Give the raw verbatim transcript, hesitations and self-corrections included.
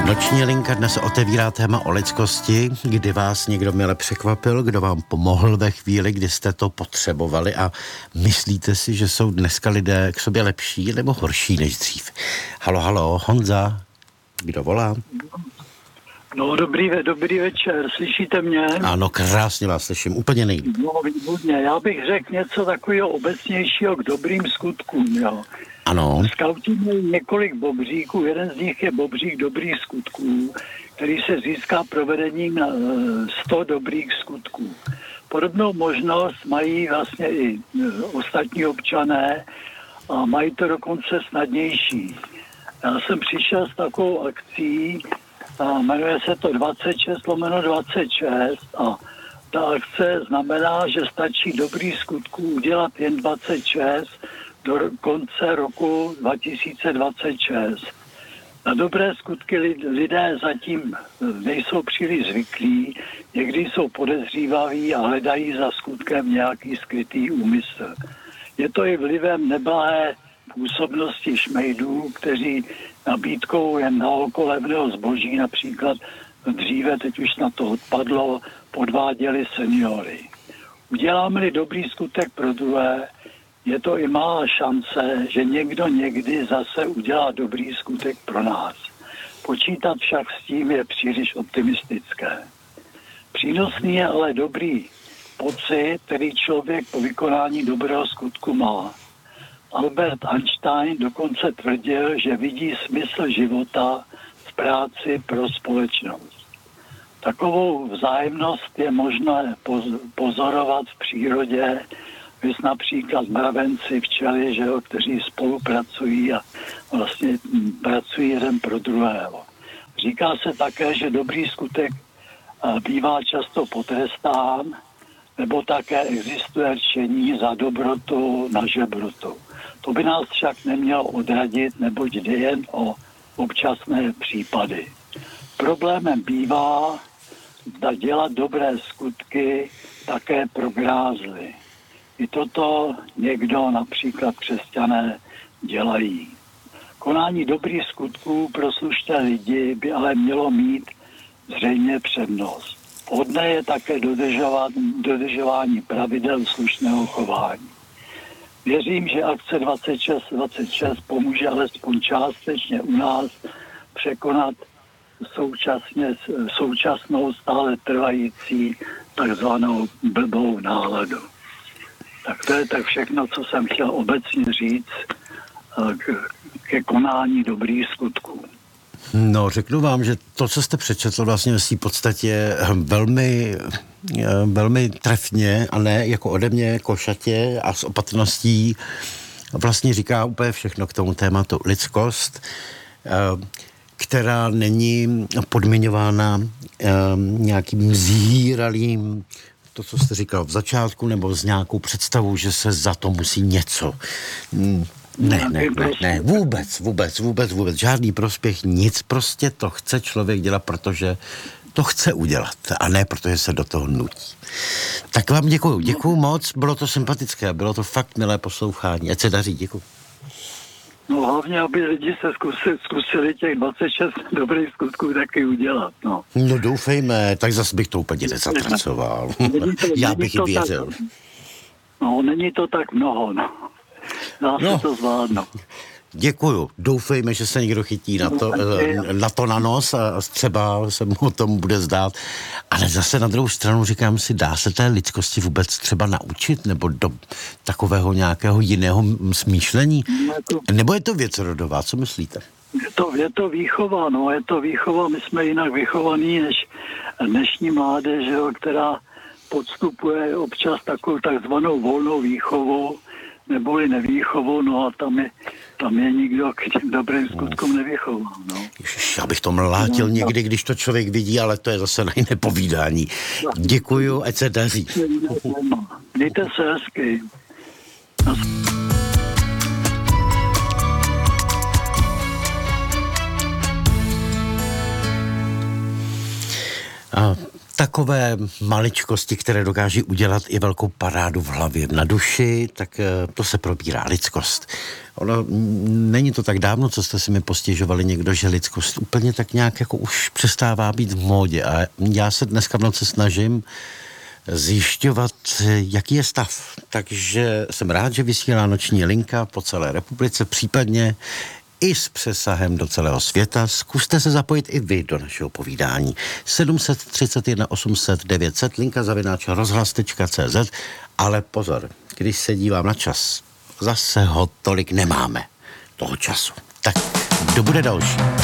Noční linka dnes otevírá téma o lidskosti, kdy vás někdo mile překvapil, kdo vám pomohl ve chvíli, kdy jste to potřebovali a myslíte si, že jsou dneska lidé k sobě lepší nebo horší než dřív. Halo, halo, Honza, kdo volá? No, dobrý, dobrý večer, slyšíte mě? Ano, krásně vás slyším, úplně nejlíp. No, výborně, já bych řekl něco takového obecnějšího k dobrým skutkům, jo. Ano. Skauti mají několik bobříků, jeden z nich je bobřík dobrých skutků, který se získá provedením sto dobrých skutků. Podobnou možnost mají vlastně i ostatní občané a mají to dokonce snadnější. Já jsem přišel s takovou akcí, a jmenuje se to dvacet šest lomeno dvacet šest a ta akce znamená, že stačí dobrý skutků udělat jen dvacet šest do konce roku dva tisíce dvacet šest. Na dobré skutky lidé zatím nejsou příliš zvyklí, někdy jsou podezřívaví a hledají za skutkem nějaký skrytý úmysl. Je to i vlivem neblahé působnosti šmejdů, kteří nabídkou jen na oko levného zboží, například dříve, teď už na to odpadlo, podváděli seniory. Uděláme-li dobrý skutek pro druhé, je to i malá šance, že někdo někdy zase udělá dobrý skutek pro nás. Počítat však s tím je příliš optimistické. Přínosný je ale dobrý pocit, který člověk po vykonání dobrého skutku má. Albert Einstein dokonce tvrdil, že vidí smysl života v práci pro společnost. Takovou vzájemnost je možné pozorovat v přírodě, vys například mravenci, včely, že jo, kteří spolupracují a vlastně pracují jeden pro druhého. Říká se také, že dobrý skutek bývá často potrestán, nebo také existuje rčení za dobrotu na žebrotu. To by nás však nemělo odradit, neboť jde jen o občasné případy. Problémem bývá, zda dělat dobré skutky také pro grázly. I toto někdo, například křesťané, dělají. Konání dobrých skutků pro slušné lidi by ale mělo mít zřejmě přednost. Vhodné je také dodržovat, dodržování pravidel slušného chování. Věřím, že akce dvacet šest dvacet šest pomůže alespoň částečně u nás překonat současně, současnou stále trvající takzvanou blbou náladu. Tak to je tak všechno, co jsem chtěl obecně říct k, ke konání dobrých skutků. No, řeknu vám, že to, co jste přečetl, vlastně v podstatě velmi, velmi trefně a ne jako ode mě košatě a s opatrností vlastně říká úplně všechno k tomu tématu lidskost, která není podmiňována nějakým zhýralým, to, co jste říkal v začátku, nebo s nějakou představou, že se za to musí něco. Ne, ne, ne, ne, vůbec, vůbec, vůbec, vůbec, žádný prospěch, nic, prostě to chce člověk dělat, protože to chce udělat a ne, protože se do toho nutí. Tak vám děkuju, děkuju moc, bylo to sympatické, bylo to fakt milé poslouchání, ať se daří, děkuju. No hlavně, aby lidi se zkusili, zkusili těch dvacet šest dobrých skutků taky udělat, no. No doufejme, tak zase bych to úplně nezatracoval. Já bych i věřil. Tak, no, není to tak mnoho, no. Dá se no. to zvládnout. Děkuju. Doufejme, že se někdo chytí na to, na to na nos a třeba se mu o tom bude zdát. Ale zase na druhou stranu říkám si, dá se té lidskosti vůbec třeba naučit nebo do takového nějakého jiného smýšlení? Nebo je to věc rodová? Co myslíte? Je to, je to výchova, no, je to výchova. My jsme jinak vychovaní než dnešní mládež, jo, která podstupuje občas takovou takzvanou volnou výchovu, neboli nevýchovu, no a tam je, tam je nikdo k těm dobrým skutkům nevychoval, no. Ježiš, já bych to mlátil no, někdy, když to člověk vidí, ale to je zase na jiné povídání. Děkuju, ať se daří. Mějte se hezky. A takové maličkosti, které dokáží udělat i velkou parádu v hlavě, na duši, tak to se probírá lidskost. Ono není to tak dávno, co jste si mi postěžovali někdo, že lidskost úplně tak nějak jako už přestává být v módě. A já se dneska v noci snažím zjišťovat, jaký je stav. Takže jsem rád, že vysílá noční linka po celé republice, případně i s přesahem do celého světa. Zkuste se zapojit i vy do našeho povídání. sedm set třicet jedna osm set devět set, linka zavináč rozhlas tečka cé zet, ale pozor, když se dívám na čas, zase ho tolik nemáme, toho času. Tak, kdo bude další?